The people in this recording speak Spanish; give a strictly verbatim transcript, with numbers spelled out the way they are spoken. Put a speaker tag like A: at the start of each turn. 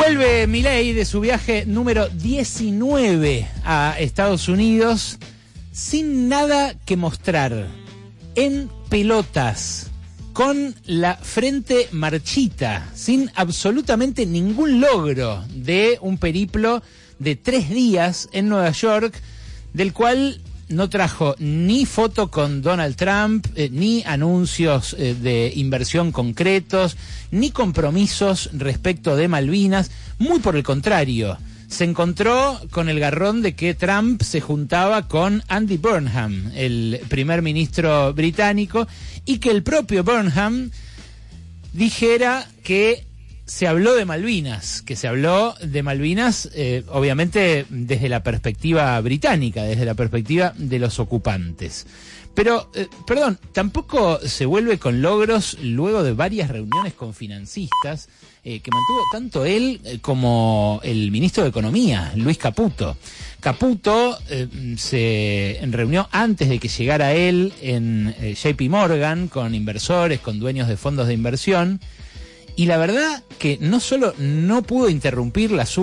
A: Vuelve Milei de su viaje número diecinueve a Estados Unidos sin nada que mostrar, en pelotas, con la frente marchita, sin absolutamente ningún logro de un periplo de tres días en Nueva York, del cual no trajo ni foto con Donald Trump, eh, ni anuncios eh, de inversión concretos, ni compromisos respecto de Malvinas. Muy por el contrario, se encontró con el garrón de que Trump se juntaba con Andy Burnham, el primer ministro británico, y que el propio Burnham dijera que se habló de Malvinas, que se habló de Malvinas, eh, obviamente desde la perspectiva británica, desde la perspectiva de los ocupantes. Pero, eh, perdón, tampoco se vuelve con logros luego de varias reuniones con financistas eh, que mantuvo tanto él eh, como el ministro de Economía, Luis Caputo. Caputo eh, se reunió antes de que llegara él en eh, J P Morgan con inversores, con dueños de fondos de inversión. Y la verdad que no solo no pudo interrumpir la